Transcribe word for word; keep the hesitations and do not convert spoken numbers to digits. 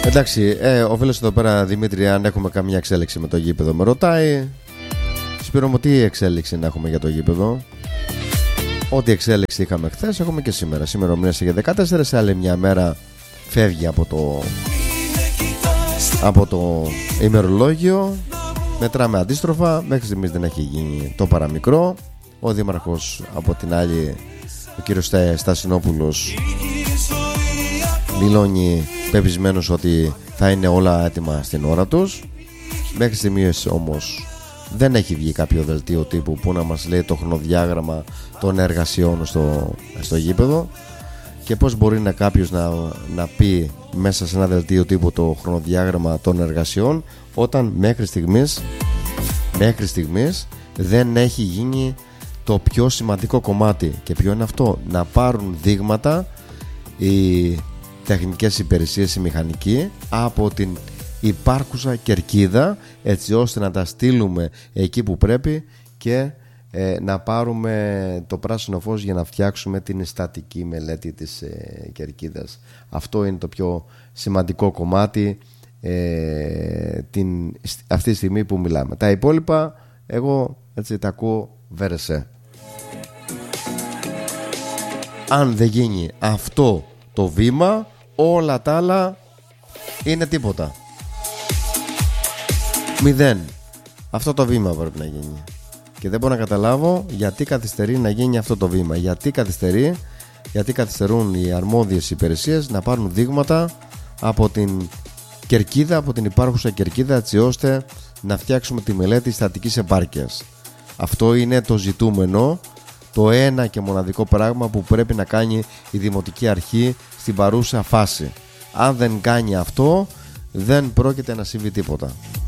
Εντάξει, ε, ο φίλος εδώ πέρα Δημήτρη, αν έχουμε καμία εξέλιξη με το γήπεδο, με ρωτάει. Σπύρο μου, τι εξέλιξη να έχουμε για το γήπεδο? Ό,τι εξέλιξη είχαμε χθες, έχουμε και σήμερα. Σήμερα μείνασε για δεκατέσσερα, σε άλλη μια μέρα φεύγει από το, από το ημερολόγιο. Μετράμε αντίστροφα. Μέχρι στιγμής δεν έχει γίνει το παραμικρό. Ο δήμαρχος από την άλλη, ο κύριος Στασινόπουλος, δηλώνει πεπισμένος ότι θα είναι όλα έτοιμα στην ώρα τους. Μέχρι στιγμής όμως δεν έχει βγει κάποιο δελτίο τύπου που να μας λέει το χρονοδιάγραμμα των εργασιών στο, στο γήπεδο. Και πώς μπορεί να κάποιος να, να πει μέσα σε ένα δελτίο τύπου το χρονοδιάγραμμα των εργασιών, όταν μέχρι στιγμής, μέχρι στιγμής δεν έχει γίνει το πιο σημαντικό κομμάτι. Και ποιο είναι αυτό? Να πάρουν δείγματα οι τεχνικές υπηρεσίες, οι μηχανικοί, από την υπάρχουσα κερκίδα, έτσι ώστε να τα στείλουμε εκεί που πρέπει και ε, να πάρουμε το πράσινο φως για να φτιάξουμε την στατική μελέτη της ε, κερκίδας. Αυτό είναι το πιο σημαντικό κομμάτι ε, την, αυτή τη στιγμή που μιλάμε. Τα υπόλοιπα εγώ έτσι τα ακούω βέρεσε. Αν δεν γίνει αυτό το βήμα, όλα τα άλλα είναι τίποτα. Μηδέν. Αυτό το βήμα πρέπει να γίνει. Και δεν μπορώ να καταλάβω γιατί καθυστερεί να γίνει αυτό το βήμα. Γιατί καθυστερεί, γιατί καθυστερούν οι αρμόδιες υπηρεσίες να πάρουν δείγματα από την κερκίδα, από την υπάρχουσα κερκίδα, έτσι ώστε να φτιάξουμε τη μελέτη στατικής επάρκειας. Αυτό είναι το ζητούμενο, το ένα και μοναδικό πράγμα που πρέπει να κάνει η Δημοτική Αρχή στην παρούσα φάση. Αν δεν κάνει αυτό, δεν πρόκειται να συμβεί τίποτα.